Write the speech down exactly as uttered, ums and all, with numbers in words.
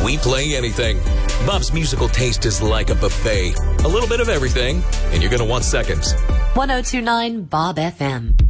we play anything. Bob's musical taste is like a buffet. A little bit of everything, and you're going to want seconds. one oh two point nine Bob F M.